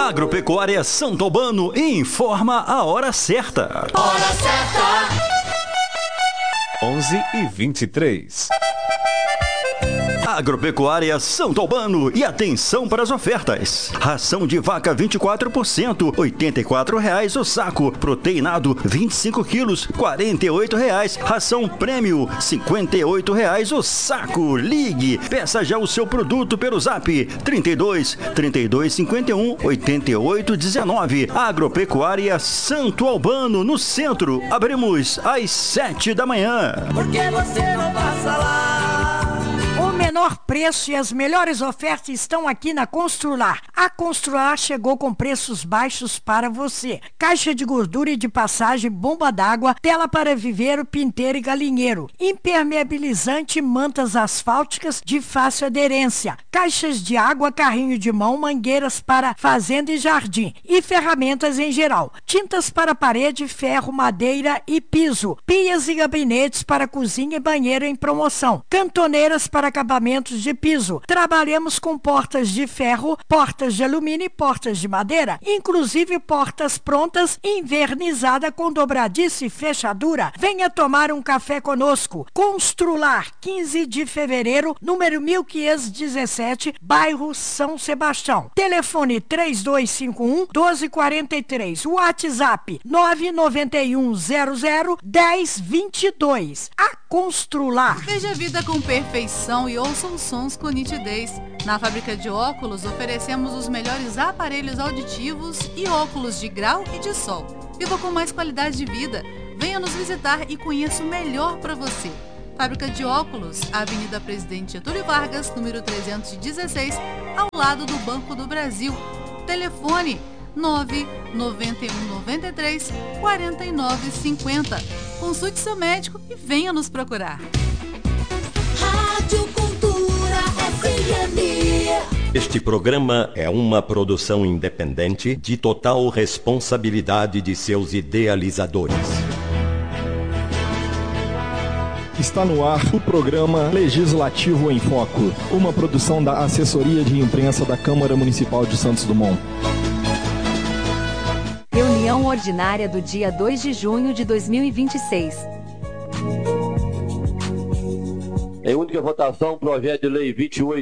Agropecuária Santo Albano informa a hora certa. Hora certa. 11h23. Agropecuária Santo Albano, e atenção para as ofertas. Ração de vaca 24%, R$ 84,00 o saco. Proteinado 25 quilos, R$ 48,00. Ração prêmio, R$ 58,00 o saco. Ligue, peça já o seu produto pelo Zap 32 51 88 19. Agropecuária Santo Albano, no centro. Abrimos às 7 da manhã. Por que você não passa lá? O menor preço e as melhores ofertas estão aqui na Constrular. A Constrular chegou com preços baixos para você. Caixa de gordura e de passagem, bomba d'água, tela para viveiro, pinteiro e galinheiro. Impermeabilizante, mantas asfálticas de fácil aderência. Caixas de água, carrinho de mão, mangueiras para fazenda e jardim. E ferramentas em geral. Tintas para parede, ferro, madeira e piso. Pias e gabinetes para cozinha e banheiro em promoção. Cantoneiras para acabamentos de piso. Trabalhamos com portas de ferro, portas de alumínio e portas de madeira, inclusive portas prontas, invernizada com dobradiça e fechadura. Venha tomar um café conosco. Constrular, 15 de fevereiro, número 1517, bairro São Sebastião. Telefone 3251-1243. WhatsApp 991001022. A Constrular. Veja a vida com perfeição e ouça os sons com nitidez. Na fábrica de óculos, oferecemos os melhores aparelhos auditivos e óculos de grau e de sol. Viva com mais qualidade de vida. Venha nos visitar e conheça o melhor para você. Fábrica de óculos, Avenida Presidente Getúlio Vargas, número 316, ao lado do Banco do Brasil. Telefone 99193-4950. Consulte seu médico e venha nos procurar. Rádio Cultura FM. Este programa é uma produção independente de total responsabilidade de seus idealizadores. Está no ar o programa Legislativo em Foco, uma produção da Assessoria de Imprensa da Câmara Municipal de Santos Dumont. Reunião ordinária do dia 2 de junho de 2026. Em única votação, projeto de lei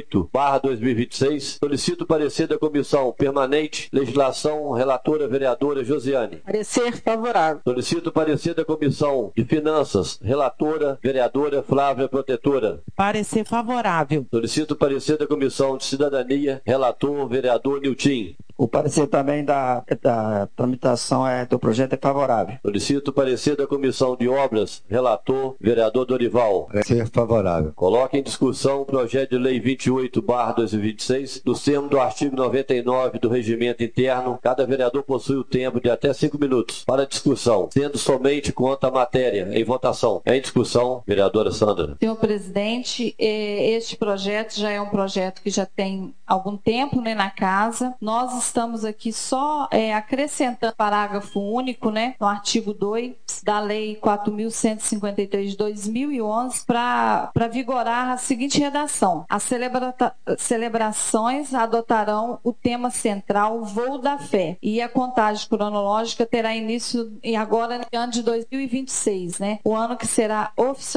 28/2026. Solicito parecer da Comissão Permanente, Legislação, relatora vereadora Josiane. Parecer favorável. Solicito parecer da Comissão de Finanças, relatora vereadora Flávia Protetora. Parecer favorável. Solicito parecer da Comissão de Cidadania, relator vereador Nilton. O parecer também da tramitação do projeto é favorável. Solicito parecer da Comissão de Obras, relator vereador Dorival. Parecer favorável. Coloque em discussão o projeto de lei 28/2026, nos termos do artigo 99 do Regimento Interno. Cada vereador possui o tempo de até 5 minutos para discussão, sendo somente quanto à matéria em votação. Em discussão, vereadora Sandra. Senhor presidente, este projeto já é um projeto que já tem algum tempo, né, na casa. Nós estamos aqui só acrescentando parágrafo único, né, no artigo 2 da Lei 4.153 de 2011 para vigorar a seguinte redação: as celebrações adotarão o tema central Voo da Fé e a contagem cronológica terá início agora no ano de 2026, né, o ano que será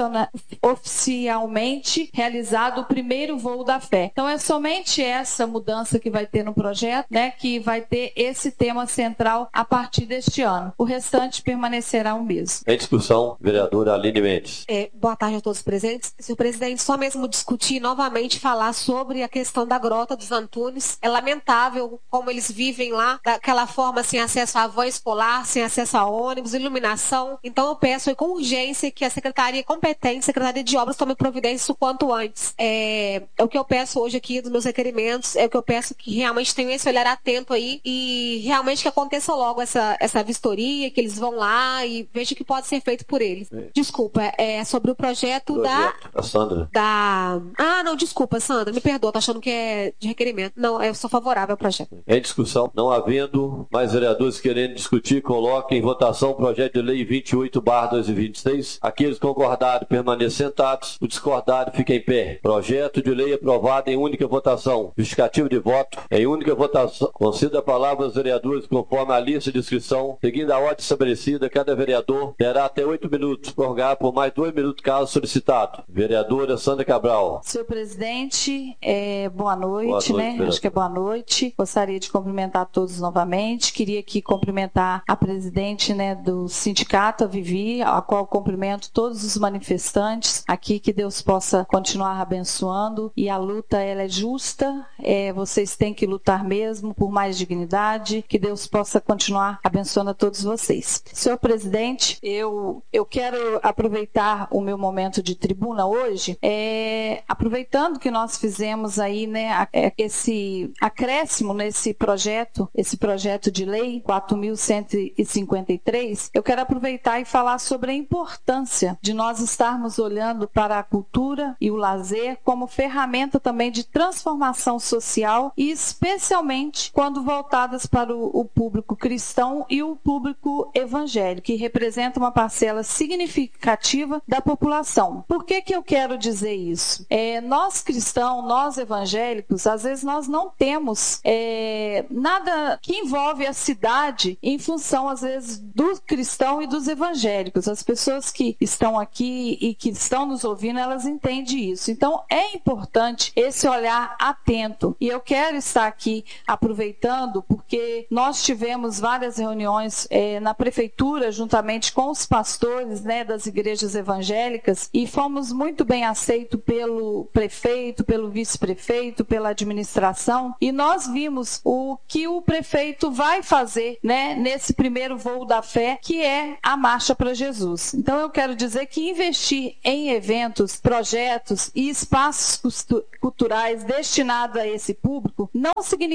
oficialmente realizado o primeiro Voo da Fé. Então é somente essa mudança que vai ter no projeto, né, que vai ter esse tema central a partir deste ano. O restante permanecerá o mesmo. Em discussão, vereadora Aline Mendes. Boa tarde a todos os presentes. Senhor presidente, só mesmo discutir novamente, falar sobre a questão da Grota dos Antunes. É lamentável como eles vivem lá, daquela forma, sem acesso à van escolar, sem acesso a ônibus, iluminação. Então eu peço com urgência que a Secretaria competente, Secretaria de Obras, tome providência o quanto antes. É o que eu peço hoje aqui dos meus requerimentos, é o que eu peço que realmente tenham esse olhar atento aí e realmente que aconteça logo essa vistoria, que eles vão lá e vejam o que pode ser feito por eles. Desculpa, é sobre o projeto A Sandra. Não, desculpa, Sandra, me perdoa, tô achando que é de requerimento. Não, eu sou favorável ao projeto. Em discussão, não havendo mais vereadores querendo discutir, coloque em votação o projeto de lei 28/2026. Aqueles concordarem permaneçam sentados, os discordarem fiquem em pé. Projeto de lei aprovado em única votação. Justificativo de voto em única votação. Conceda a palavra aos vereadores conforme a lista de inscrição. Seguindo a ordem estabelecida, cada vereador terá até 8 minutos, prorrogar por mais 2 minutos caso solicitado. Vereadora Sandra Cabral. Senhor presidente, boa noite, né? Acho que é boa noite. Gostaria de cumprimentar todos novamente. Queria aqui cumprimentar a presidente, né, do sindicato, a Vivi, a qual cumprimento todos os manifestantes aqui, que Deus possa continuar abençoando. E a luta, ela é justa, vocês têm que lutar mesmo por mais dignidade, que Deus possa continuar abençoando a todos vocês. Senhor presidente, eu quero aproveitar o meu momento de tribuna hoje, aproveitando que nós fizemos aí, né, esse acréscimo nesse projeto, de lei 4.153, eu quero aproveitar e falar sobre a importância de nós estarmos olhando para a cultura e o lazer como ferramenta também de transformação social, e especialmente quando voltadas para o público cristão e o público evangélico, que representa uma parcela significativa da população. Por que eu quero dizer isso? Nós cristãos, nós evangélicos, às vezes nós não temos nada que envolve a cidade em função, às vezes, do cristão e dos evangélicos. As pessoas que estão aqui e que estão nos ouvindo, elas entendem isso. Então, é importante esse olhar atento. E eu quero estar aqui aproveitando, porque nós tivemos várias reuniões na prefeitura, juntamente com os pastores, né, das igrejas evangélicas, e fomos muito bem aceitos pelo prefeito, pelo vice-prefeito, pela administração, e nós vimos o que o prefeito vai fazer, né, nesse primeiro voo da fé, que é a Marcha para Jesus. Então eu quero dizer que investir em eventos, projetos e espaços culturais destinados a esse público não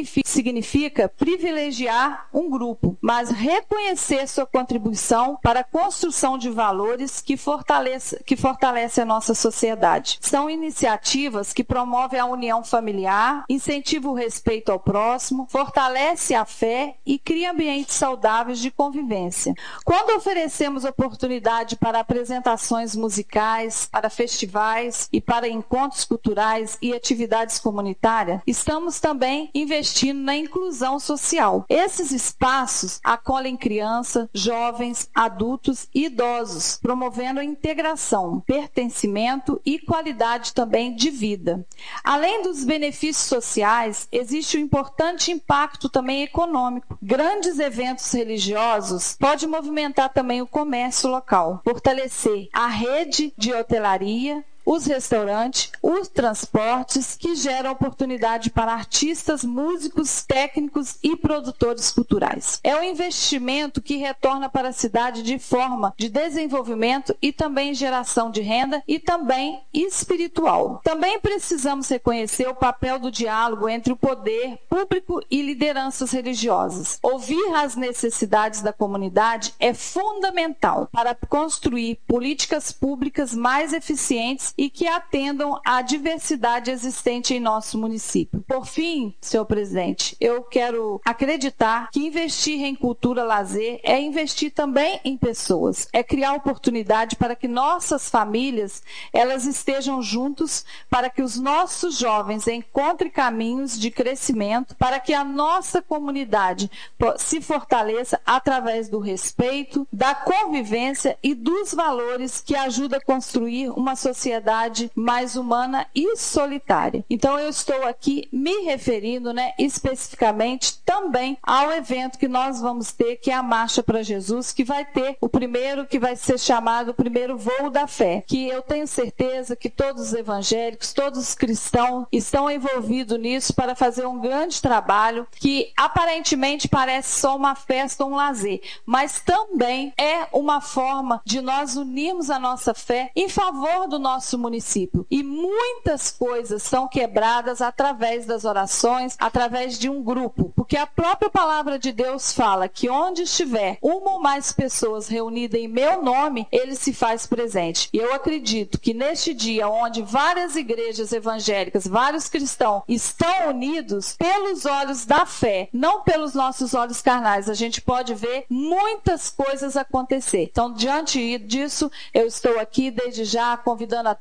significa privilegiar um grupo, mas reconhecer sua contribuição para a construção de valores que fortalece a nossa sociedade. São iniciativas que promovem a união familiar, incentivam o respeito ao próximo, fortalece a fé e cria ambientes saudáveis de convivência. Quando oferecemos oportunidade para apresentações musicais, para festivais e para encontros culturais e atividades comunitárias, estamos também investindo na inclusão social. Esses espaços acolhem crianças, jovens, adultos e idosos, promovendo a integração, pertencimento e qualidade também de vida. Além dos benefícios sociais, existe um importante impacto também econômico. Grandes eventos religiosos podem movimentar também o comércio local, fortalecer a rede de hotelaria, os restaurantes, os transportes, que geram oportunidade para artistas, músicos, técnicos e produtores culturais. É um investimento que retorna para a cidade de forma de desenvolvimento e também geração de renda e também espiritual. Também precisamos reconhecer o papel do diálogo entre o poder público e lideranças religiosas. Ouvir as necessidades da comunidade é fundamental para construir políticas públicas mais eficientes e que atendam à diversidade existente em nosso município. Por fim, senhor presidente, eu quero acreditar que investir em cultura, lazer, é investir também em pessoas, é criar oportunidade para que nossas famílias elas estejam juntos, para que os nossos jovens encontrem caminhos de crescimento, para que a nossa comunidade se fortaleça através do respeito, da convivência e dos valores que ajudam a construir uma sociedade mais humana e solitária. Então eu estou aqui me referindo, né, especificamente também ao evento que nós vamos ter, que é a Marcha para Jesus, que vai ter o primeiro, que vai ser chamado o primeiro voo da fé, que eu tenho certeza que todos os evangélicos, todos os cristãos estão envolvidos nisso para fazer um grande trabalho, que aparentemente parece só uma festa ou um lazer, mas também é uma forma de nós unirmos a nossa fé em favor do nosso município. E muitas coisas são quebradas através das orações, através de um grupo, porque a própria palavra de Deus fala que onde estiver uma ou mais pessoas reunidas em meu nome, ele se faz presente. E eu acredito que neste dia, onde várias igrejas evangélicas, vários cristãos estão unidos pelos olhos da fé, não pelos nossos olhos carnais, a gente pode ver muitas coisas acontecer. Então, diante disso, eu estou aqui desde já convidando a todos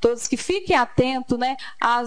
todos que fiquem atentos, né,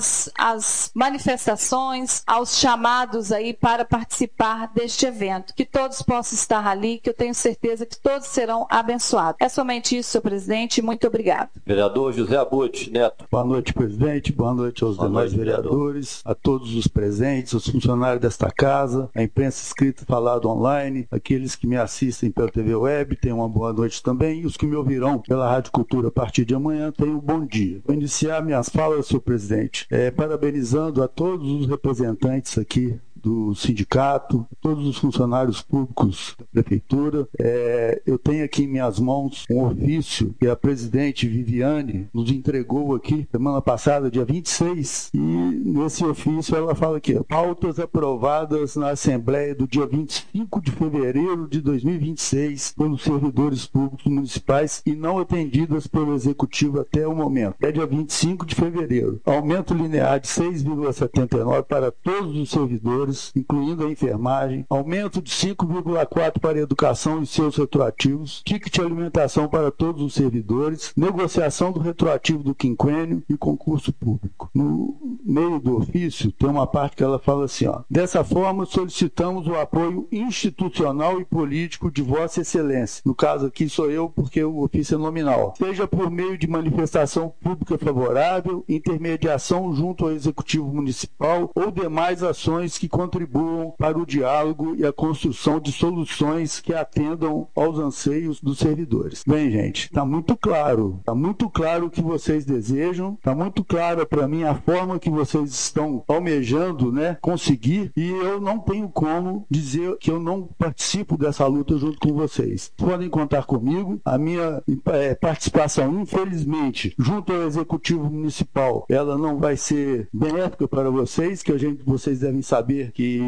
às manifestações, aos chamados aí para participar deste evento. Que todos possam estar ali, que eu tenho certeza que todos serão abençoados. É somente isso, senhor presidente. Muito obrigado. Vereador José Abud Neto. Boa noite, presidente. Boa noite aos demais vereadores, a todos os presentes, os funcionários desta casa, a imprensa escrita e falada online, aqueles que me assistem pela TV Web, tenham uma boa noite também, e os que me ouvirão pela Rádio Cultura a partir de amanhã, tenham um bom dia. Vou iniciar minhas falas, senhor presidente, parabenizando a todos os representantes aqui do sindicato, todos os funcionários públicos da prefeitura. Eu tenho aqui em minhas mãos um ofício que a presidente Viviane nos entregou aqui semana passada, dia 26, e nesse ofício ela fala aqui, pautas aprovadas na Assembleia do dia 25 de fevereiro de 2026 pelos servidores públicos municipais e não atendidas pelo Executivo até o momento. É dia 25 de fevereiro. Aumento linear de 6,79 para todos os servidores, incluindo a enfermagem, aumento de 5,4 para a educação e seus retroativos, ticket de alimentação para todos os servidores, negociação do retroativo do quinquênio e concurso público. No meio do ofício tem uma parte que ela fala assim, dessa forma solicitamos o apoio institucional e político de Vossa Excelência. No caso aqui sou eu, porque o ofício é nominal. Seja por meio de manifestação pública favorável, intermediação junto ao Executivo Municipal ou demais ações que contribuam para o diálogo e a construção de soluções que atendam aos anseios dos servidores. Bem, gente, está muito claro o que vocês desejam, está muito clara para mim a forma que vocês estão almejando, né, conseguir, e eu não tenho como dizer que eu não participo dessa luta junto com vocês. Podem contar comigo, a minha participação, infelizmente, junto ao Executivo Municipal, ela não vai ser benéfica para vocês, que vocês devem saber que